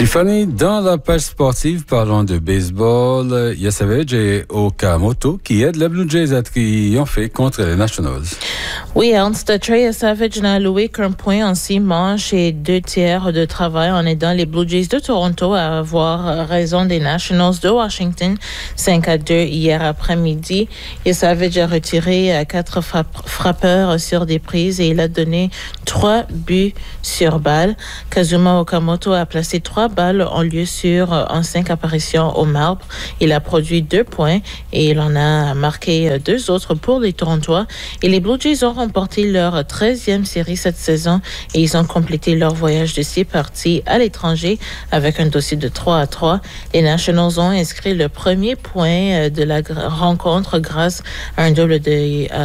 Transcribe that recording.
Tiffany, dans la page sportive, parlons de baseball. Il y a Savage et Okamoto qui aident les Blue Jays à triompher contre les Nationals. Oui, Ernst, Trey Savage n'a alloué qu'un point en 6 manches et 2 tiers de travail en aidant les Blue Jays de Toronto à avoir raison des Nationals de Washington 5-2 hier après-midi. Et Savage a retiré 4 frappeurs sur des prises et il a donné 3 buts sur balle. Kazuma Okamoto a placé 3 balles en lieu sûr en 5 apparitions au marbre. Il a produit 2 points et il en a marqué 2 autres pour les Torontois. Et les Blue Jays ont remporté leur 13e série cette saison et ils ont complété leur voyage de 6 parties à l'étranger avec un dossier de 3-3. Les Nationals ont inscrit le premier point de la rencontre grâce à un double de